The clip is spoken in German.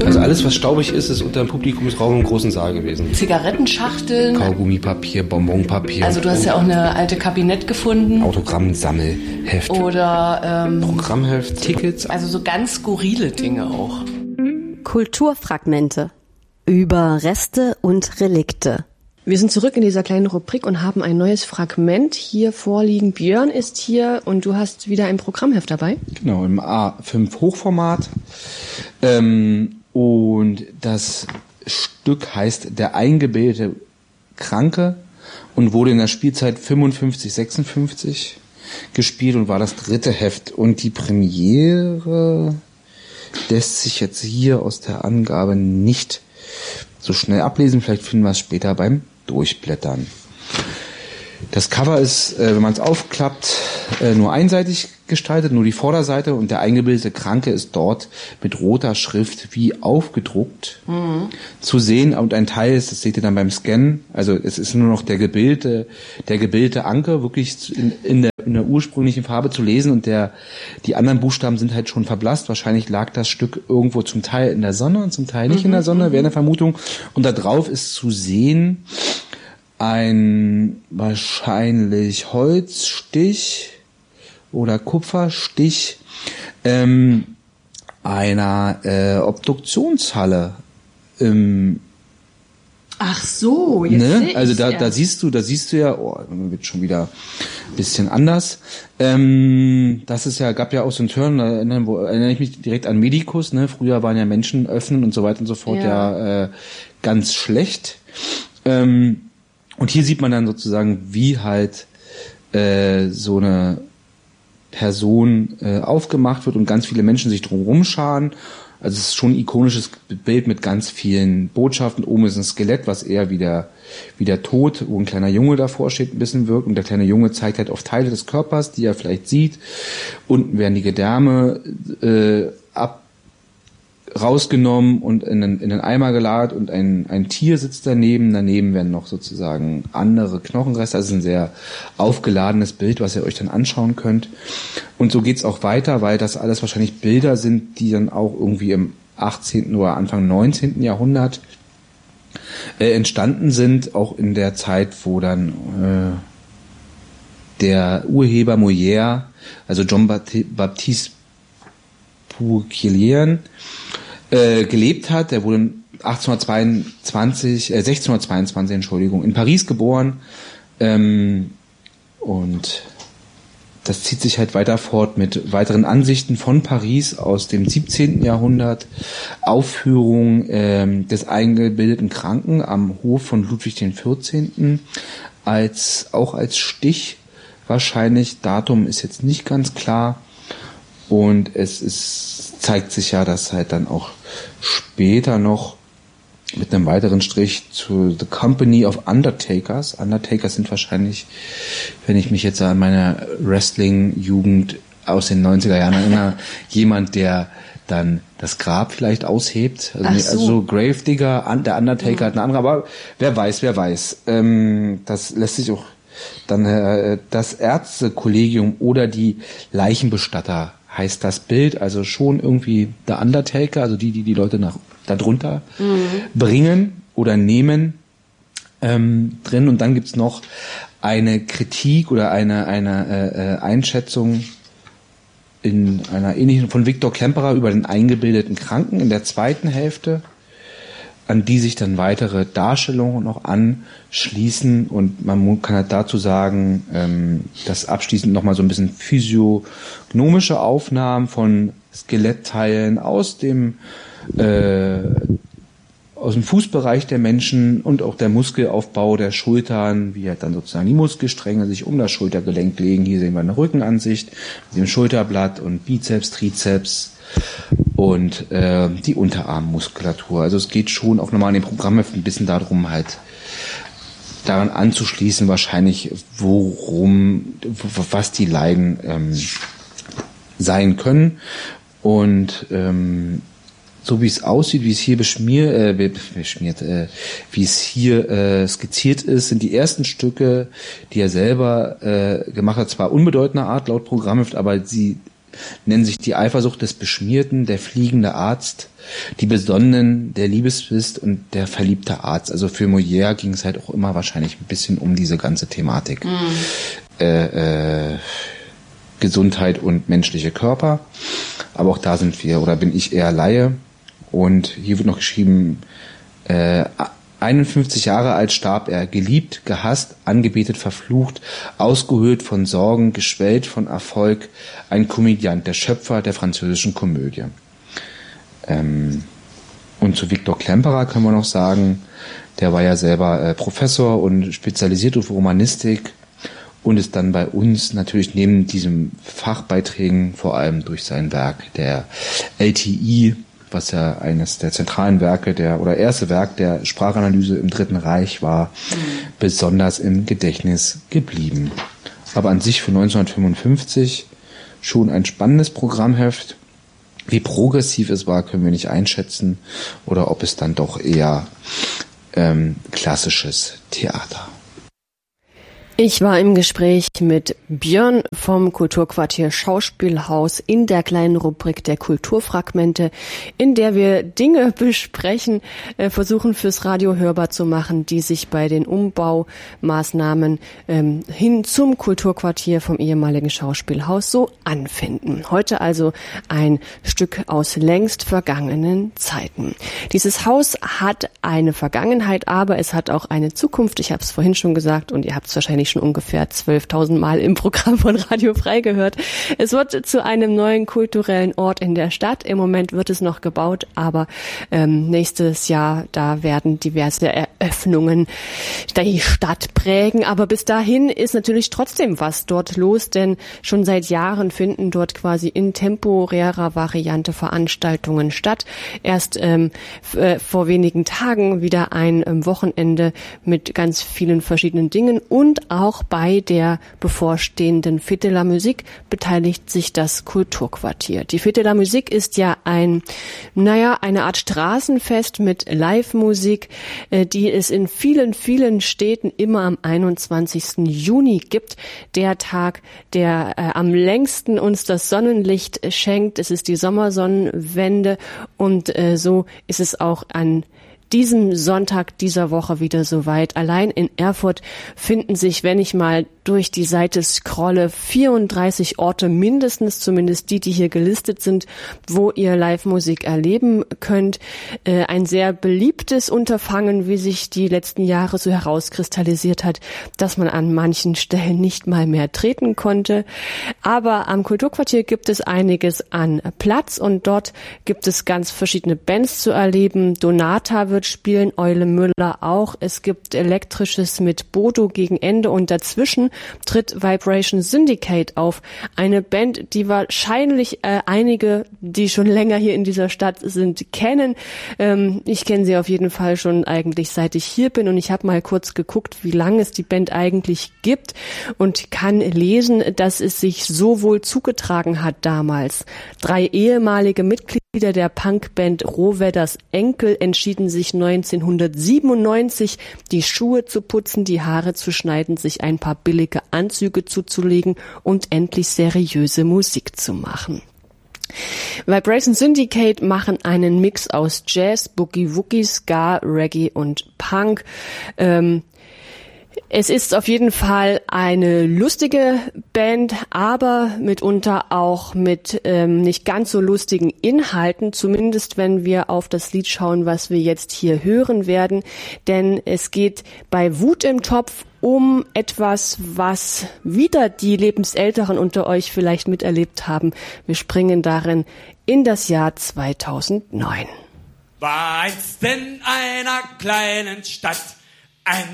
Also alles, was staubig ist, ist unter dem Publikumsraum im großen Saal gewesen. Zigarettenschachteln. Kaugummipapier, Bonbonpapier. Also du hast ja auch eine alte Kabinett gefunden. Autogrammsammelheft. Oder Programmheft, Tickets. Also so ganz skurrile Dinge auch. Kulturfragmente. Über Reste und Relikte. Wir sind zurück in dieser kleinen Rubrik und haben ein neues Fragment hier vorliegen. Björn ist hier und du hast wieder ein Programmheft dabei. Genau, im A5 Hochformat. Und das Stück heißt Der eingebildete Kranke und wurde in der Spielzeit 55-56 gespielt und war das 3. Heft. Und die Premiere lässt sich jetzt hier aus der Angabe nicht so schnell ablesen. Vielleicht finden wir es später beim Durchblättern. Das Cover ist, wenn man es aufklappt, nur einseitig gestaltet, nur die Vorderseite, und der eingebildete Kranke ist dort mit roter Schrift wie aufgedruckt zu sehen, und ein Teil ist, das seht ihr dann beim Scannen, also es ist nur noch der gebildete Anke wirklich in der ursprünglichen Farbe zu lesen, und die anderen Buchstaben sind halt schon verblasst. Wahrscheinlich lag das Stück irgendwo zum Teil in der Sonne und zum Teil nicht in der Sonne, wäre eine Vermutung. Und da drauf ist zu sehen ein wahrscheinlich Holzstich oder Kupferstich einer Obduktionshalle. Ach so, jetzt sehe ich. Also da siehst du ja, wird schon wieder ein bisschen anders. Das ist ja, gab ja auch so einen Turn, da erinnere ich mich direkt an Medikus, ne? Früher waren ja Menschen öffnen und so weiter und so fort ja ganz schlecht. Und hier sieht man dann sozusagen, wie halt so eine Person aufgemacht wird und ganz viele Menschen sich drumherum scharen. Also es ist schon ein ikonisches Bild mit ganz vielen Botschaften. Oben ist ein Skelett, was eher wie der Tod, wo ein kleiner Junge davor steht, ein bisschen wirkt. Und der kleine Junge zeigt halt auf Teile des Körpers, die er vielleicht sieht. Unten werden die Gedärme rausgenommen und in den Eimer gelagert, und ein Tier sitzt daneben. Daneben werden noch sozusagen andere Knochenreste. Also ein sehr aufgeladenes Bild, was ihr euch dann anschauen könnt. Und so geht's auch weiter, weil das alles wahrscheinlich Bilder sind, die dann auch irgendwie im 18. oder Anfang 19. Jahrhundert entstanden sind, auch in der Zeit, wo dann der Urheber Molière, also John Baptiste Pouquelien, gelebt hat. Der wurde 1622, in Paris geboren, und das zieht sich halt weiter fort mit weiteren Ansichten von Paris aus dem 17. Jahrhundert, Aufführung des eingebildeten Kranken am Hof von Ludwig XIV. Auch als Stich wahrscheinlich, Datum ist jetzt nicht ganz klar. Und zeigt sich ja, dass halt dann auch später noch mit einem weiteren Strich zu The Company of Undertakers. Undertakers sind wahrscheinlich, wenn ich mich jetzt an meine Wrestling-Jugend aus den 90er Jahren erinnere, jemand, der dann das Grab vielleicht aushebt. Also Gravedigger, der Undertaker hat eine andere, aber wer weiß. Das lässt sich auch dann das Ärztekollegium oder die Leichenbestatter heißt das Bild, also schon irgendwie der Undertaker, also die Leute darunter bringen oder nehmen drin. Und dann gibt's noch eine Kritik oder eine Einschätzung in einer ähnlichen von Viktor Klemperer über den eingebildeten Kranken in der zweiten Hälfte, an die sich dann weitere Darstellungen noch anschließen, und man kann halt dazu sagen, dass abschließend nochmal so ein bisschen physiognomische Aufnahmen von Skelettteilen aus dem Fußbereich der Menschen und auch der Muskelaufbau der Schultern, wie halt dann sozusagen die Muskelstränge sich um das Schultergelenk legen. Hier sehen wir eine Rückenansicht mit dem Schulterblatt und Bizeps, Trizeps und die Unterarmmuskulatur. Also es geht schon auch nochmal in dem Programmheft ein bisschen darum, halt daran anzuschließen, wahrscheinlich was die Leiden sein können. Und so wie es aussieht, wie es hier wie es hier skizziert ist, sind die ersten Stücke, die er selber gemacht hat, zwar unbedeutender Art laut Programmheft, aber sie nennen sich die Eifersucht des Beschmierten, der fliegende Arzt, die Besonnenen, der Liebesfist und der verliebte Arzt. Also für Molière ging es halt auch immer wahrscheinlich ein bisschen um diese ganze Thematik. Gesundheit und menschliche Körper. Aber auch da bin ich eher Laie. Und hier wird noch geschrieben, 51 Jahre alt starb er, geliebt, gehasst, angebetet, verflucht, ausgehöhlt von Sorgen, geschwellt von Erfolg, ein Komödiant, der Schöpfer der französischen Komödie. Und zu Viktor Klemperer können wir noch sagen, der war ja selber Professor und spezialisiert auf Romanistik und ist dann bei uns natürlich neben diesem Fachbeiträgen vor allem durch sein Werk der LTI, was ja eines der zentralen Werke erste Werk der Sprachanalyse im Dritten Reich war, besonders im Gedächtnis geblieben. Aber an sich für 1955 schon ein spannendes Programmheft. Wie progressiv es war, können wir nicht einschätzen, oder ob es dann doch eher klassisches Theater. Ich war im Gespräch mit Björn vom Kulturquartier Schauspielhaus in der kleinen Rubrik der Kulturfragmente, in der wir Dinge besprechen, versuchen fürs Radio hörbar zu machen, die sich bei den Umbaumaßnahmen hin zum Kulturquartier vom ehemaligen Schauspielhaus so anfinden. Heute also ein Stück aus längst vergangenen Zeiten. Dieses Haus hat eine Vergangenheit, aber es hat auch eine Zukunft. Ich habe es vorhin schon gesagt und ihr habt es wahrscheinlich schon ungefähr 12.000 Mal im Programm von Radio Frei gehört. Es wird zu einem neuen kulturellen Ort in der Stadt. Im Moment wird es noch gebaut, aber nächstes Jahr, da werden diverse Eröffnungen die Stadt prägen. Aber bis dahin ist natürlich trotzdem was dort los, denn schon seit Jahren finden dort quasi in temporärer Variante Veranstaltungen statt. Erst vor wenigen Tagen wieder ein Wochenende mit ganz vielen verschiedenen Dingen und auch bei der bevorstehenden Fête de la Musique beteiligt sich das Kulturquartier. Die Fête de la Musique ist ja eine Art Straßenfest mit Live-Musik, die es in vielen, vielen Städten immer am 21. Juni gibt. Der Tag, der am längsten uns das Sonnenlicht schenkt. Es ist die Sommersonnenwende und so ist es auch an diesem Sonntag dieser Woche wieder soweit. Allein in Erfurt finden sich, wenn ich mal durch die Seite scrolle, 34 Orte mindestens, zumindest die hier gelistet sind, wo ihr Live-Musik erleben könnt. Ein sehr beliebtes Unterfangen, wie sich die letzten Jahre so herauskristallisiert hat, dass man an manchen Stellen nicht mal mehr treten konnte. Aber am Kulturquartier gibt es einiges an Platz und dort gibt es ganz verschiedene Bands zu erleben. Donata wird spielen, Eule Müller auch. Es gibt Elektrisches mit Bodo gegen Ende und dazwischen tritt Vibration Syndicate auf. Eine Band, die wahrscheinlich einige, die schon länger hier in dieser Stadt sind, kennen. Ich kenne sie auf jeden Fall schon eigentlich seit ich hier bin und ich habe mal kurz geguckt, wie lange es die Band eigentlich gibt und kann lesen, dass es sich so wohl zugetragen hat damals. 3 ehemalige Mitglieder der Punkband Rohwedders Enkel entschieden sich 1997 die Schuhe zu putzen, die Haare zu schneiden, sich ein paar billige Anzüge zuzulegen und endlich seriöse Musik zu machen. Vibration Syndicate machen einen Mix aus Jazz, Boogie-Woogie, Ska, Reggae und Punk. Es ist auf jeden Fall eine lustige Band, aber mitunter auch mit nicht ganz so lustigen Inhalten, zumindest wenn wir auf das Lied schauen, was wir jetzt hier hören werden. Denn es geht bei Wut im Topf um etwas, was wieder die Lebensälteren unter euch vielleicht miterlebt haben. Wir springen darin in das Jahr 2009. War einst in einer kleinen Stadt ein